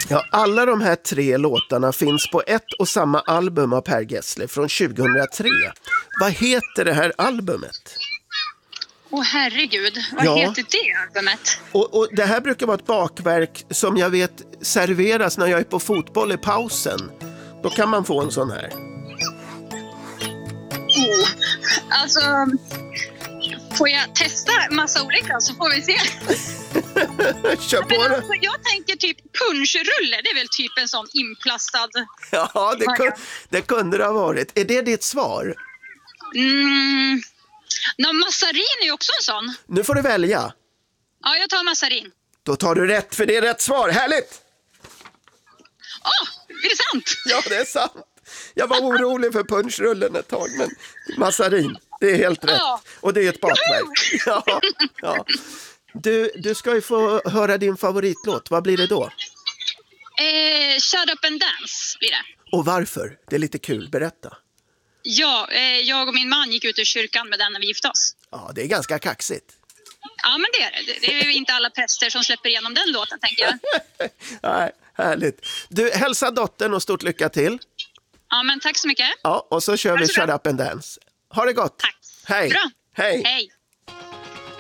Ja, alla de här 3 låtarna finns på ett och samma album av Per Gessle från 2003. Vad heter det här albumet? Herregud, vad heter det albumet? Och det här brukar vara ett bakverk som jag vet serveras när jag är på fotboll i pausen. Då kan man få en sån här. Alltså, får jag testa massa olika så får vi se. Kör på det. Alltså, jag tänker typ punschrulle, det är väl typ en sån inplastad. Ja, det kunde det ha varit. Är det ditt svar? Massarin är ju också en sån. Nu får du välja. Ja, jag tar massarin. Då tar du rätt, för det är rätt svar. Härligt! Är det sant? Ja, det är sant. Jag var orolig för punschrullen ett tag, men massarin, det är helt rätt. Ja. Och det är ett bakverk. Ja. Du ska ju få höra din favoritlåt. Vad blir det då? Shut Up and Dance blir det. Och varför? Det är lite kul. Berätta. Ja, jag och min man gick ut ur kyrkan med den när vi gifte oss. Ja, det är ganska kaxigt. Ja, men det är det. Det är ju inte alla präster som släpper igenom den låten, tänker jag. Nej, härligt. Du, hälsa dottern och stort lycka till. Ja, men tack så mycket. Ja, och så kör vi Shut Up and Dance. Ha det gott. Tack. Hej. Bra. Hej. Hej.